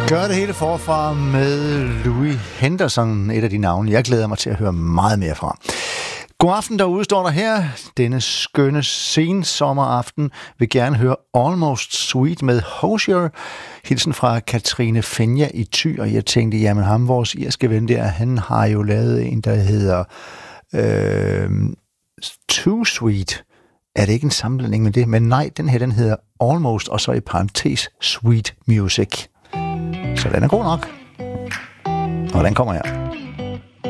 Gør det hele forfra med Louis Henderson, et af de navne, jeg glæder mig til at høre meget mere fra. God aften derude, står der her. Denne skønne sensommeraften vil gerne høre Almost Sweet med Hozier. Hilsen fra Katrine Fenja i Thy, og jeg tænkte, jamen ham, vores irske ven der, han har jo lavet en, der hedder Too Sweet. Er det ikke en sammenblanding med det? Men nej, den her, den hedder Almost, og så i parentes Sweet Music. Så den er god nok. Og den kommer her.